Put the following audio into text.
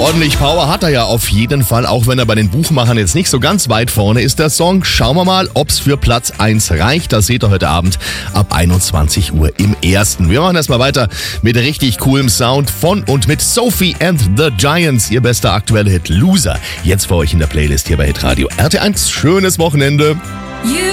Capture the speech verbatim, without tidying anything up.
Ordentlich Power hat er ja auf jeden Fall, auch wenn er bei den Buchmachern jetzt nicht so ganz weit vorne ist, der Song. Schauen wir mal, ob's für Platz eins reicht. Das seht ihr heute Abend ab einundzwanzig Uhr im Ersten. Wir machen erstmal weiter mit richtig coolem Sound von und mit Sophie and the Giants. Ihr bester aktueller Hit Loser. Jetzt für euch in der Playlist hier bei Hitradio R T eins. Schönes Wochenende. You